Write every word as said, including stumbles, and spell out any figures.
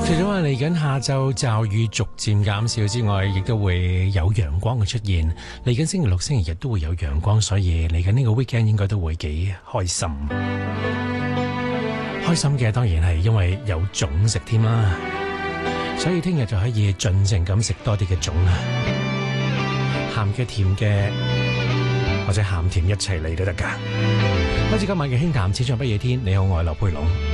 除咗話嚟緊下晝驟雨逐漸減少之外，亦都會有陽光嘅出現。嚟緊星期六、星期日都會有陽光，所以嚟緊呢個 weekend 應該都會幾開心。開心嘅當然係因為有粽食添啦，所以聽日就可以盡情咁食多啲嘅粽啊，鹹嘅、甜嘅或者鹹甜一齊嚟都得㗎。開始今晚嘅輕談，始終不夜天。你好，我係劉佩龍。